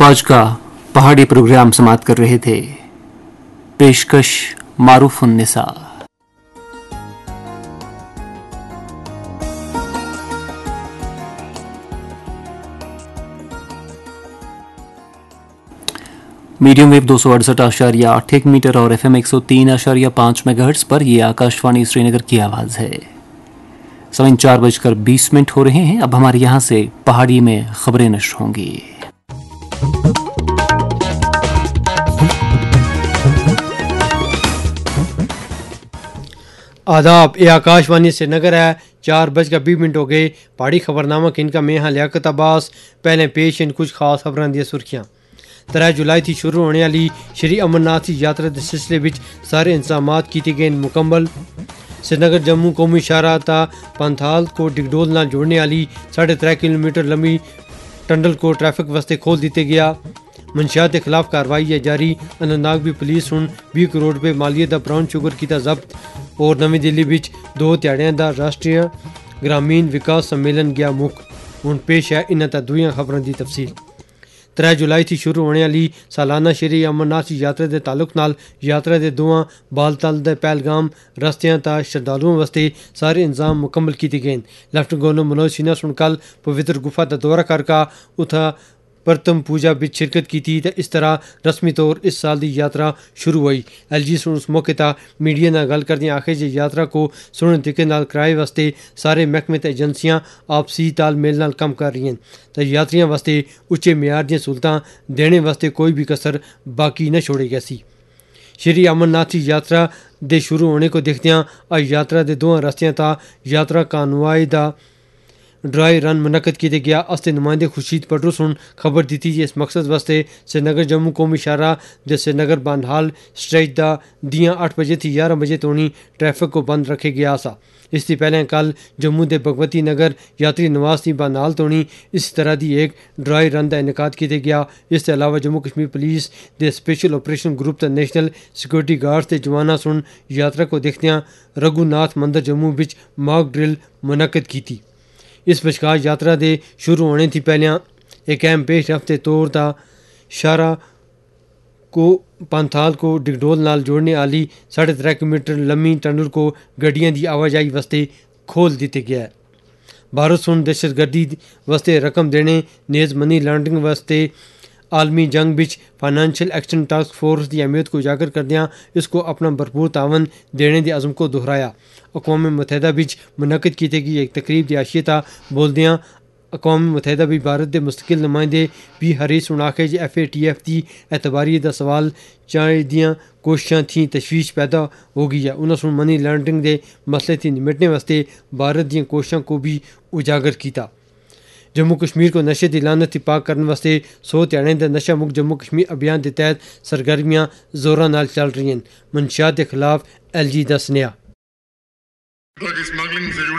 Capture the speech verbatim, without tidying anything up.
आज का पहाड़ी प्रोग्राम समाप्त कर रहे थे। पेशकश मारूफ उन्निसा। मीडियम वेव दो सौ अड़सठ आशारिया आठ एक मीटर और एफ एम एक सौ तीन आशारिया पाँच मेगाहर्ट्ज पर यह आकाशवाणी श्रीनगर की आवाज है। समय चार बजकर बीस मिनट हो रहे हैं। अब हमारे यहाँ से पहाड़ी में खबरें नश्र होंगी। आदाब, ये आकाशवाणी से नगर है। चार बज का बीस मिनट हो गए। पहाड़ी खबरनामा कि इनका मैं हाँ लियाकत अब्बास। पहले पेश इन कुछ खास खबरां दी सुर्खियां। तेरह जुलाई थी शुरू होने वाली श्री अमरनाथ यात्रा के सिलसिले विच सारे इंतजाम किए गए मुकम्मल। श्रीनगर जम्मू कौमी शाहराह ता पंथाल को डिगडोल नाल जोड़ने वाली साढ़े त्रै किलोमीटर लंबी टंडल को ट्रैफिक वास्ते खोल दिते गया। मंशियात के खिलाफ कार्रवाई है जारी। अनंतनाग भी पुलिस हुण बीस करोड़ रुपए मालियत का ब्राउन शुगर किया जब्त। और नवी दिल्ली विच दो ध्याड़ियां दा राष्ट्रीय ग्रामीण विकास सम्मेलन गया मुक। हुण पेश है इन्हां ता दूईयां खबरां दी तफसील। त्रै जुलाई थी शुरू होने वाली सालाना श्री अमरनाथ यात्रा के ताल्लुक नाल यात्रा के दोवां बालतल दे पहलगाम रस्तियां ता श्रद्धालुओं वास्ते सारे इंतजाम मुकम्मल किए गए। लेफ्टिनेंट गवर्नर मनोज सिन्हा सुन कल पवित्र गुफा का दौरा करके उत्था प्रथम पूजा विच शिरकत की थी। इस तरह रस्मी तौर इस साल की यात्रा शुरू हुई। एल जी सुन उस मौके पर मीडिया नाल गल करदे आखे जे यात्रा को सोहने तरीके नाल कराए वास्ते सारे महकमे ते एजेंसियां आपसी तालमेल नाल कम कर रही हैं तो यात्रियों वास्ते उच्चे म्यार दी सहूलतां देने वास्ते कोई भी कसर बाकी न छोड़ी गई सी। श्री अमरनाथ यात्रा दे शुरू होने को देखदियां अज यात्रा के दोवां रस्तियां ता यात्रा कानवाई दा ड्राई रन मुनक्कद किया गया। असते नुमाइंदे खुर्शीद पटरू सुन खबर दी थी इस मकसद वास्ते श्रीनगर जम्मू कौमी शाहराह दे श्रीनगर बानहाल स्ट्रेच दा दियां अठ बजे थी ग्यारह बजे तोनी ट्रैफिक को बंद रखे गया सा। इससे पहले कल जम्मू के भगवती नगर यात्री निवास की बानहाल तोनी इस तरह की एक ड्राई रन का इनकाद किया गया। इसके अलावा जम्मू कश्मीर पुलिस के स्पेशल ऑपरेशन ग्रुप ते नेशनल सिक्योरिटी गार्ड्स के जवाना सुन यात्रा को देखदियां रघुनाथ मंदिर जम्मू विच मॉक ड्रिल मुनक्कद की थी। इस विचकार यात्रा के शुरू होने थी पहले एक अहम पेश रफ्ते तौर ता शाहरा को पंथाल को डिगडोल नाल जोड़ने वाली साढ़े त्रै किलोमीटर लम्मी टनल को गड्डियां की आवाजाही वास्ते खोल दिते गया है। भारत सुन दहशतगर्दी वास्ते रकम देने नेज मनी लॉन्ड्रिंग वास्ते आलमी जंग which financial action task force की अहमियत को उजागर करदियां इसको अपना भरपूर तावन देने के अज़म को दोहराया। अक़वाम मुत्तहिदा विच मुनक्कद की गई एक तकरीब की आशियता बोलदियां अक़वाम मुत्तहिदा भी भारत के मुस्तकिल नुमाइंदे भी हरीस सुन आखे जे एफ ए टी एफ की एतबारी का सवाल चाहे दियां कोशिशां थी तशवीश पैदा हो गई है। उन्होंने सुन मनी लॉन्ड्रिंग के मसले से निपटने वास्ते भारत दी कोशिशों को भी उजागर किया। जम्मू कश्मीर को नशे की लानत से पाक करने वास्ते सौ ध्याड़े के नशा मुक्त जम्मू कश्मीर अभियान के तहत सरगर्मियां जोरों नाल चल रही हैं। मंशियात के खिलाफ एल जी का स्नेहा।